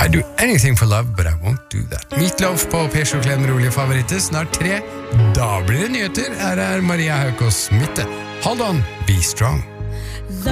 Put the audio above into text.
I do anything for love, but I won't do that. Meatloaf på P7 Klem rolige favoritter. Snart 3. Da blir det nyheter. Her er Maria Haukås Mitte. Hold on, be strong.